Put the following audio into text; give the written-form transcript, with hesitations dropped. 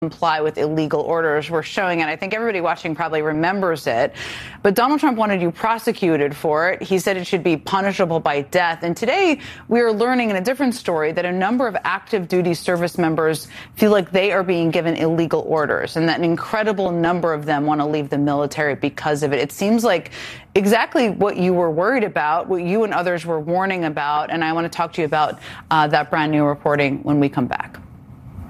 comply with illegal orders were showing, and I think everybody watching probably remembers it. But Donald Trump wanted you prosecuted for it. He said it should be punishable by death. And today we are learning in a different story that a number of active duty service members feel like they are being given illegal orders and that an incredible number of them want to leave the military because of it. It seems like exactly what you were worried about, what you and others were warning about. And I want to talk to you about that brand new reporting when we come back.